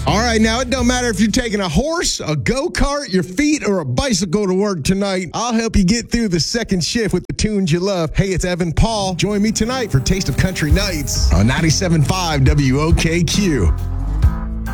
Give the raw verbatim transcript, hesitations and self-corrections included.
All right, now it don't matter if you're taking a horse, a go-kart, your feet, or a bicycle to work tonight. I'll help you get through the second shift with the tunes you love. Hey, it's Evan Paul. Join me tonight for Taste of Country Nights on ninety-seven point five W O K Q.